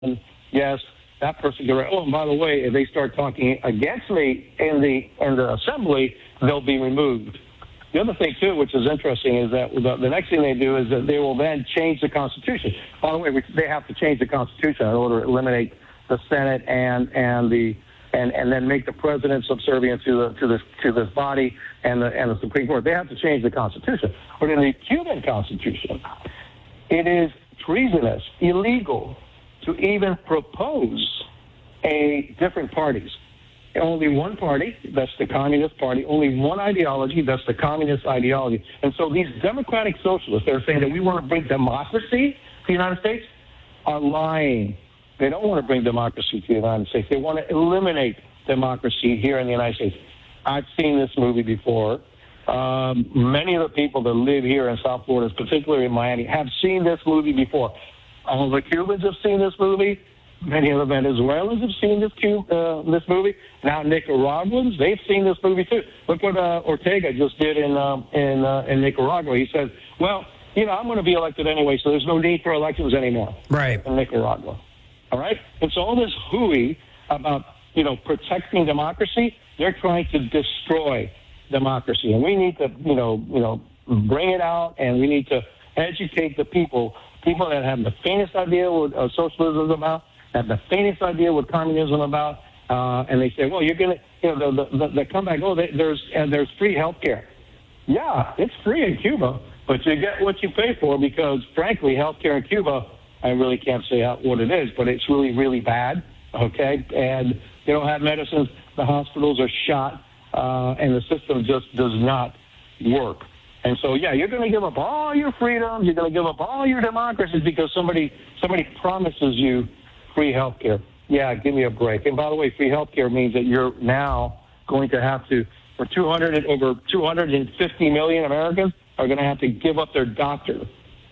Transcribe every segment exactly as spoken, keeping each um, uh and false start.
yes, that person can. Oh, and by the way, if they start talking against me in the in the assembly, they'll be removed. The other thing too, which is interesting, is that the, the next thing they do is that they will then change the Constitution. By the way, we, they have to change the Constitution in order to eliminate the Senate and and the and, and then make the president subservient to the to this to this body and the and the Supreme Court. They have to change the Constitution. But in the Cuban Constitution, it is treasonous, illegal to even propose a different parties. Only one party, that's the Communist Party, only one ideology, that's the Communist ideology. And so these democratic socialists that are saying that we want to bring democracy to the United States are lying. They don't want to bring democracy to the United States. They want to eliminate democracy here in the United States. I've seen this movie before. Um, many of the people that live here in South Florida, particularly in Miami, have seen this movie before. All the Cubans have seen this movie. Many of the Venezuelans have seen this uh, this movie. Now Nicaraguans, they've seen this movie too. Look what uh, Ortega just did in um, in uh, in Nicaragua. He said, "Well, you know, I'm going to be elected anyway, so there's no need for elections anymore." Right. In Nicaragua, all right. And so all this hooey about you know protecting democracy, they're trying to destroy democracy, and we need to you know you know bring it out, and we need to educate the people, people that have the faintest idea what uh, socialism is about. Have the faintest idea what communism is about, uh, and they say, "Well, you're gonna," you know, the, the, the come back. Oh, they, there's and there's free health care. Yeah, it's free in Cuba, but you get what you pay for because, frankly, health care in Cuba, I really can't say how, what it is, but it's really, really bad. Okay, and they don't have medicines. The hospitals are shot, uh, and the system just does not work. And so, yeah, you're going to give up all your freedoms. You're going to give up all your democracies because somebody somebody promises you free health care. Yeah, give me a break. And by the way, free health care means that you're now going to have to, for two hundred, over two hundred fifty million Americans are going to have to give up their doctor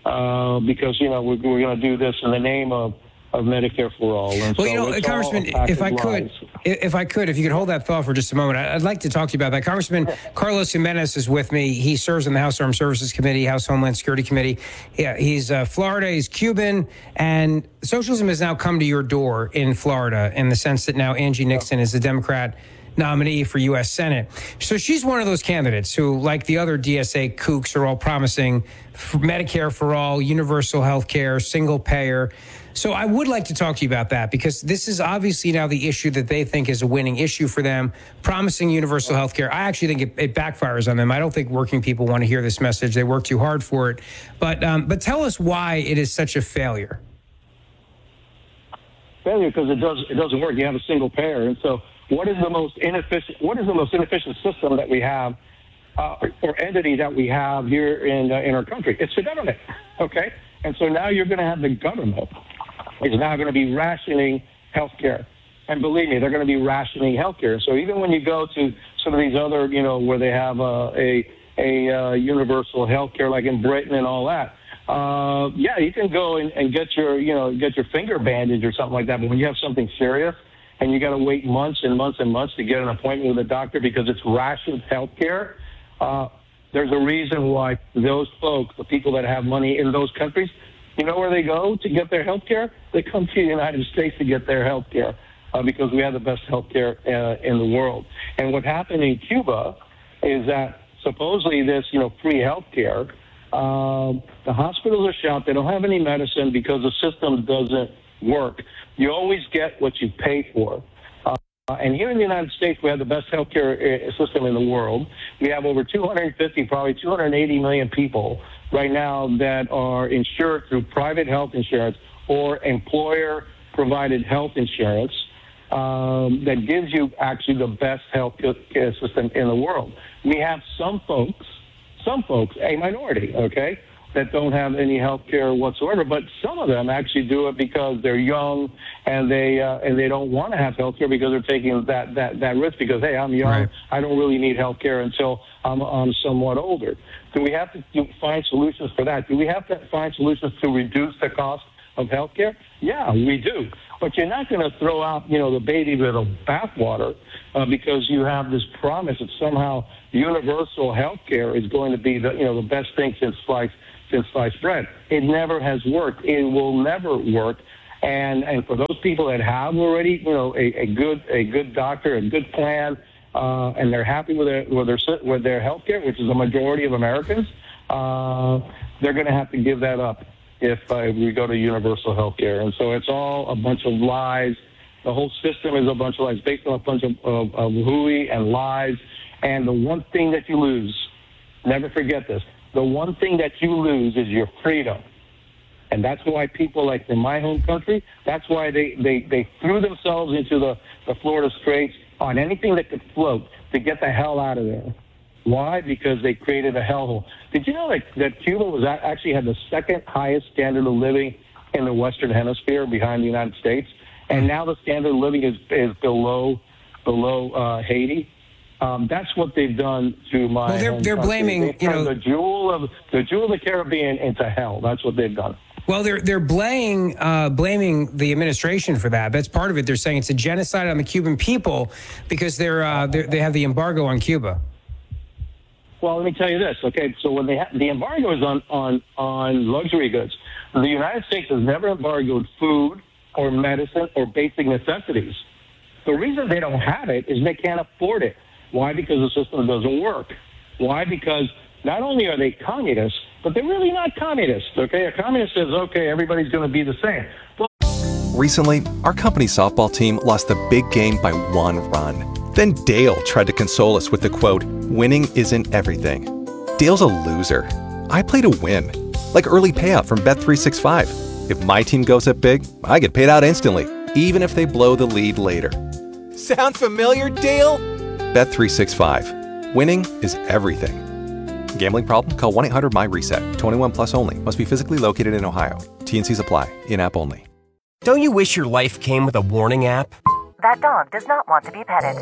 uh, because, you know, we're, we're going to do this in the name of, of Medicare for all. And well, so you know, Congressman, if I could, if I could, if you could hold that thought for just a moment, I'd like to talk to you about that. Congressman Carlos Gimenez is with me. He serves on the House Armed Services Committee, House Homeland Security Committee. Yeah, he's uh, Florida, he's Cuban, and socialism has now come to your door in Florida in the sense that now Angie Nixon is the Democrat nominee for U S Senate. So she's one of those candidates who, like the other D S A kooks, are all promising Medicare for all, universal health care, single payer. So I would like to talk to you about that because this is obviously now the issue that they think is a winning issue for them, promising universal health care. I actually think it, it backfires on them. I don't think working people want to hear this message. They work too hard for it. But um, but tell us why it is such a failure. Failure because it does it doesn't work. You have a single payer, and so what is the most inefficient? What is the most inefficient system that we have, uh, or entity that we have here in uh, in our country? It's the government. Okay, and so now you're going to have the government is now going to be rationing health care. And believe me, they're going to be rationing health care. So even when you go to some of these other, you know, where they have uh, a a uh, universal health care, like in Britain and all that, uh, yeah, you can go and, and get your, you know, get your finger bandaged or something like that. But when you have something serious and you got to wait months and months and months to get an appointment with a doctor because it's rationed health care, uh, there's a reason why those folks, the people that have money in those countries, you know where they go to get their health care? They come to the United States to get their health care uh, because we have the best health care uh, in the world. And what happened in Cuba is that supposedly this, you know, free health care, um, the hospitals are shut. They don't have any medicine because the system doesn't work. You always get what you pay for. Uh, and here in the United States, we have the best healthcare system in the world. We have over two hundred fifty, probably two hundred eighty million people right now that are insured through private health insurance or employer-provided health insurance um, that gives you actually the best health care system in the world. We have some folks, some folks, a minority, okay, that don't have any health care whatsoever, but some of them actually do it because they're young and they uh, and they don't want to have health care because they're taking that, that, that risk because, hey, I'm young, right. I don't really need health care until I'm, I'm somewhat older. Do we have to do, find solutions for that? Do we have to find solutions to reduce the cost of health care? Yeah, we do. But you're not going to throw out, you know, the baby with the bathwater uh, because you have this promise that somehow universal health care is going to be the, you know, the best thing since sliced since sliced bread. It never has worked. It will never work. And and for those people that have already, you know, a, a good a good doctor, a good plan, uh, and they're happy with their with their with their health care, which is a majority of Americans, uh, they're going to have to give that up if uh, we go to universal health care. And so it's all a bunch of lies. The whole system is a bunch of lies, based on a bunch of, of, of hooey and lies. And the one thing that you lose, never forget this, the one thing that you lose is your freedom. And that's why people like in my home country, that's why they, they, they threw themselves into the, the Florida Straits on anything that could float to get the hell out of there. Why? Because they created a hellhole. Did you know that, that Cuba was actually had the second highest standard of living in the Western Hemisphere behind the United States? And now the standard of living is, is below below uh, Haiti. Um, that's what they've done to my. Well, they're home they're country. blaming They've you know the jewel of the jewel of the Caribbean into hell. That's what they've done. Well, they're they're blaming uh, blaming the administration for that. That's part of it. They're saying it's a genocide on the Cuban people because they're, uh, they're they have the embargo on Cuba. Well, let me tell you this. Okay, so when they ha- the embargo is on on on luxury goods, the United States has never embargoed food or medicine or basic necessities. The reason they don't have it is they can't afford it. Why? Because the system doesn't work. Why? Because not only are they communists, but they're really not communists, okay? A communist says, okay, everybody's going to be the same. Well- Recently, our company's softball team lost the big game by one run. Then Dale tried to console us with the quote, "Winning isn't everything." Dale's a loser. I play to win, like early payout from Bet three sixty-five. If my team goes up big, I get paid out instantly, even if they blow the lead later. Sound familiar, Dale? Bet three sixty-five. Winning is everything. Gambling problem? Call one eight hundred M Y reset. twenty-one plus only. Must be physically located in Ohio. T and Cs apply. In-app only. Don't you wish your life came with a warning app? That dog does not want to be petted.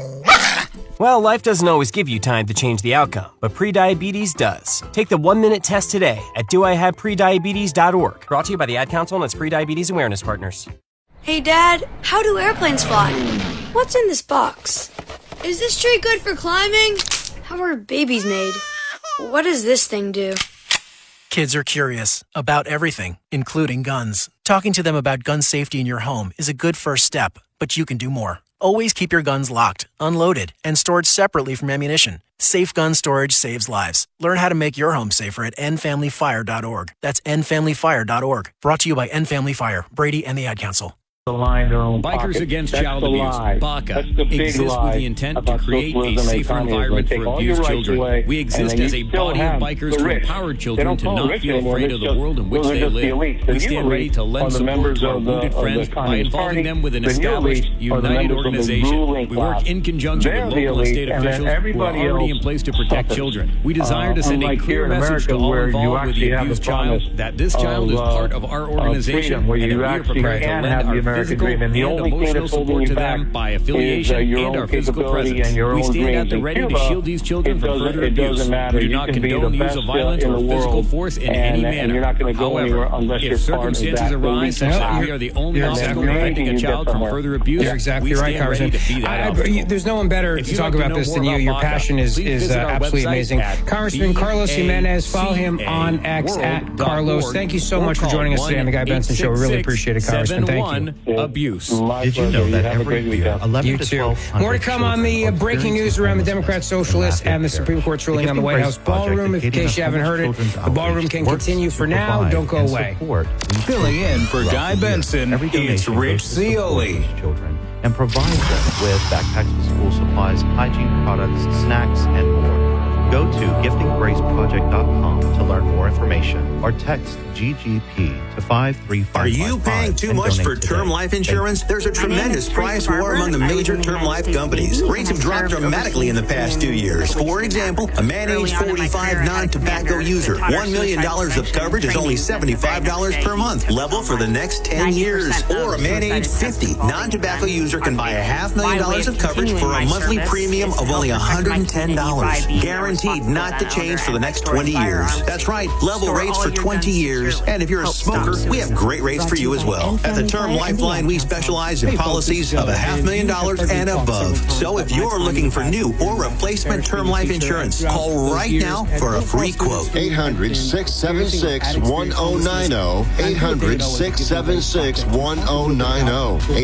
Well, life doesn't always give you time to change the outcome, but prediabetes does. Take the one-minute test today at do I have prediabetes dot org. Brought to you by the Ad Council and its prediabetes awareness partners. Hey, Dad, how do airplanes fly? What's in this box? Is this tree good for climbing? How are babies made? What does this thing do? Kids are curious about everything, including guns. Talking to them about gun safety in your home is a good first step, but you can do more. Always keep your guns locked, unloaded, and stored separately from ammunition. Safe gun storage saves lives. Learn how to make your home safer at end family fire dot org. That's end family fire dot org. Brought to you by End Family Fire, Brady, and the Ad Council. Line their own Bikers pocket. Against That's Child the Abuse, lie. BACA, That's the big exists lie with the intent to about create a socialism and safer communism. environment They for take all abused your rights children. away, We and exist then as you a still body of have bikers the to rich. empower They children don't to call not rich feel anymore. afraid It's of the just- world in which those are they just the live. elites. The We new stand ready to elites lend are the support members to our of the- wounded of the friends by Communist involving Party. them with an The new established, elites are the united members of the organization. ruling We work class. in conjunction They're with the local and state elites, and then officials who are everybody already else in place to protect suffers. children. We desire Uh, to send a unlike clear here in message America, to all where you involved with the actually have abused the child promise that this child of, is uh, part of our of organization freedom, where and you that we are actually prepared to can lend have the our American physical dream, and the and only thing emotional that's holding support you to back them by is, uh, affiliation your and own our physical capability presence. and your We own stand dreams. at the In ready to Cuba, shield these children it from doesn't- further it abuse. doesn't matter. We do You not can be the condone use best, of uh, violence in or the physical world, force in and- any and manner. you're not gonna go However, anywhere unless if you're part of circumstances that arise elite such that class. we are the only You're obstacle exactly right. preventing a You get child from somewhere. further abuse, You're exactly we right, stand ready Congressman. to be that I- I- obstacle. there's no one better If to you'd talk like to about know this more than you. about Your BACA, passion is please is uh, visit our absolutely website amazing. at Congressman Carlos Jimenez, follow him B A C A on X at world dot Carlos. org Thank you so or much for call joining us today on the Guy Benson Show. We really appreciate it, Congressman. Thank you. Abuse. My Did you pleasure. know that Have a every great year, weekend. eleven You to too. twelve hundred More to come on the uh, children breaking experience news around the homelessness Democrat Socialists in and the rapid Supreme care. Court's The ruling on the Gifting White House Grace Project, ballroom. If in dedicated case you haven't heard it, Children's the ballroom Outreach can works continue for to now. provide Don't go and away. support these Filling in for throughout Guy the year. Benson, Every donation it's Rich goes to support Zeoli. these children and provides them with backpacks with school supplies, hygiene products, snacks, and more. Go to gifting grace project dot com to learn more information or text G G P to five three five five. Are you paying too much for term life insurance? There's a tremendous price war among the major term life companies. Rates have dropped dramatically in the past few years. For example, a man aged forty-five non-tobacco user, one million dollars of coverage is only seventy-five dollars per month, level for the next ten years. Or a man aged fifty non-tobacco user can buy a half million dollars of coverage for a monthly premium of only one hundred ten dollars. Guaranteed guaranteed not to change for the next twenty years. That's right, level rates for twenty years. And if you're a smoker, we have great rates for you as well. At the Term Lifeline, we specialize in policies of a half million dollars and above. So if you're looking for new or replacement term life insurance, call right now for a free quote. eight hundred, six seven six, one oh nine oh. eight hundred, six seven six, one oh nine oh.